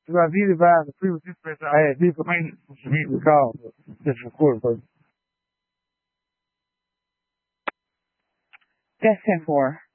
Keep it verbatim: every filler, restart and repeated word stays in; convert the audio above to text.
Do I need to advise the previous dispatcher I had vehicle maintenance to meet the call? Just record first. That's ten four.